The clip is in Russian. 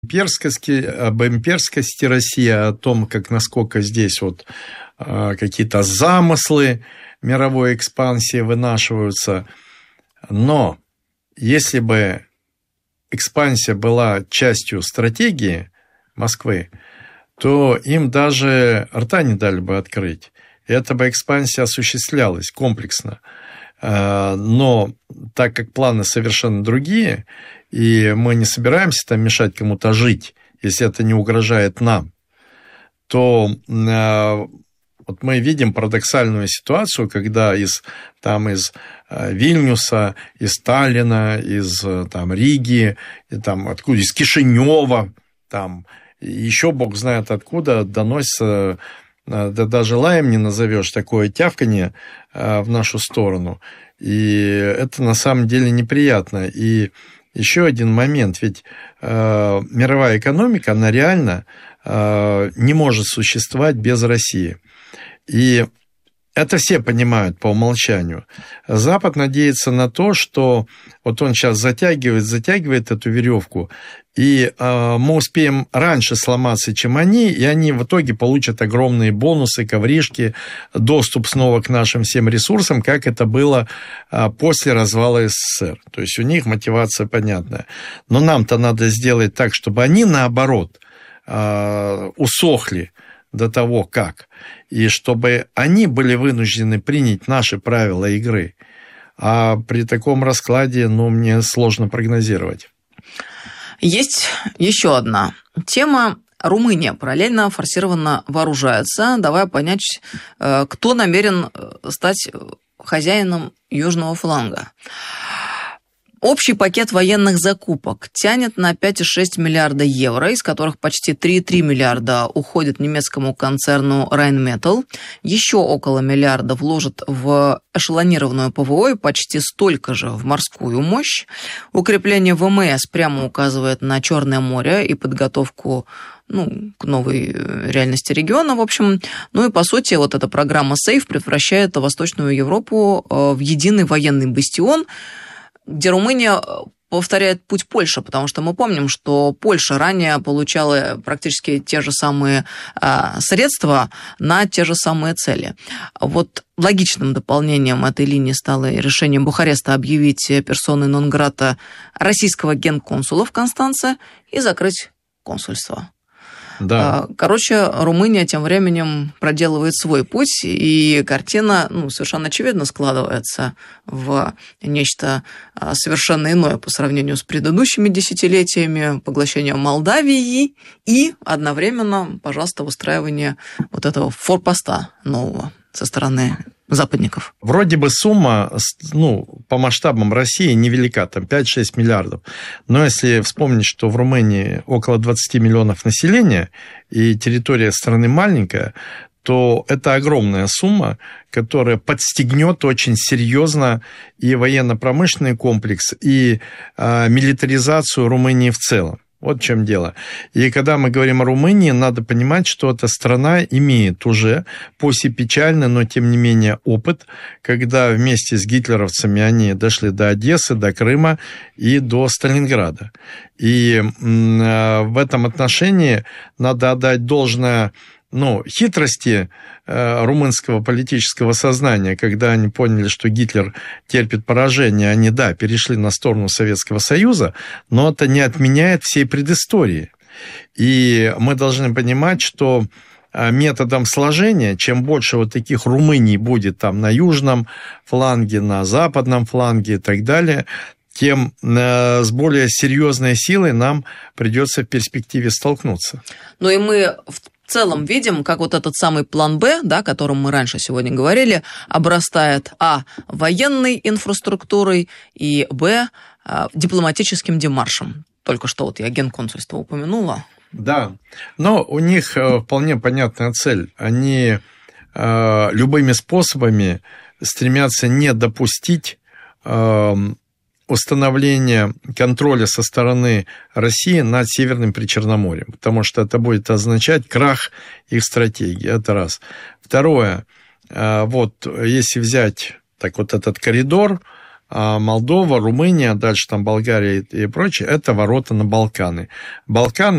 об имперскости России, о том, насколько здесь какие-то замыслы мировой экспансии вынашиваются. Но если бы экспансия была частью стратегии Москвы, то им даже рта не дали бы открыть. И эта бы экспансия осуществлялась комплексно. Но так как планы совершенно другие, и мы не собираемся там мешать кому-то жить, если это не угрожает нам, то мы видим парадоксальную ситуацию, когда из Вильнюса, из Таллина, из Риги, из Кишинева, еще бог знает откуда доносится, да даже лаем не назовешь, такое тявканье в нашу сторону. И это на самом деле неприятно. И еще один момент, ведь мировая экономика, она реально не может существовать без России. И это все понимают по умолчанию. Запад надеется на то, что он сейчас затягивает эту веревку, и мы успеем раньше сломаться, чем они, и они в итоге получат огромные бонусы, ковришки, доступ снова к нашим всем ресурсам, как это было после развала СССР. То есть у них мотивация понятная. Но нам-то надо сделать так, чтобы они, наоборот, усохли до того, как. И чтобы они были вынуждены принять наши правила игры. А при таком раскладе, мне сложно прогнозировать. Есть еще одна тема. Румыния параллельно форсированно вооружается, давая понять, кто намерен стать хозяином южного фланга. Общий пакет военных закупок тянет на 5,6 миллиарда евро, из которых почти 3,3 миллиарда уходит немецкому концерну Rheinmetall. Еще около миллиарда вложат в эшелонированную ПВО и почти столько же в морскую мощь. Укрепление ВМС прямо указывает на Черное море и подготовку к новой реальности региона, в общем. И, по сути, эта программа SAFE превращает Восточную Европу в единый военный бастион, где Румыния повторяет путь Польши, потому что мы помним, что Польша ранее получала практически те же самые средства на те же самые цели. Логичным дополнением этой линии стало решение Бухареста объявить персоной нон-грата российского генконсула в Констанце и закрыть консульство. Да. Румыния тем временем проделывает свой путь, и картина совершенно очевидно складывается в нечто совершенно иное по сравнению с предыдущими десятилетиями, поглощением Молдавии и одновременно, пожалуйста, выстраивание этого форпоста нового со стороны западников. Вроде бы сумма, по масштабам России невелика, 5-6 миллиардов. Но если вспомнить, что в Румынии около 20 миллионов населения, и территория страны маленькая, то это огромная сумма, которая подстегнет очень серьезно и военно-промышленный комплекс, и милитаризацию Румынии в целом. Вот в чем дело. И когда мы говорим о Румынии, надо понимать, что эта страна имеет уже, пусть и печально, но тем не менее опыт, когда вместе с гитлеровцами они дошли до Одессы, до Крыма и до Сталинграда. И в этом отношении надо отдать должное хитрости румынского политического сознания, когда они поняли, что Гитлер терпит поражение, они, перешли на сторону Советского Союза, но это не отменяет всей предыстории. И мы должны понимать, что методом сложения, чем больше таких Румыний будет на южном фланге, на западном фланге и так далее, тем с более серьезной силой нам придется в перспективе столкнуться. И мы в целом видим, как этот самый план «Б», о котором мы раньше сегодня говорили, обрастает военной инфраструктурой и дипломатическим демаршем. Только что я генконсульство упомянула. Да, но у них вполне понятная цель. Они любыми способами стремятся не допустить установления контроля со стороны России над Северным Причерноморьем, потому что это будет означать крах их стратегии. Это раз. Второе, если взять этот коридор А Молдова, Румыния, дальше там Болгария и прочее, это ворота на Балканы. Балканы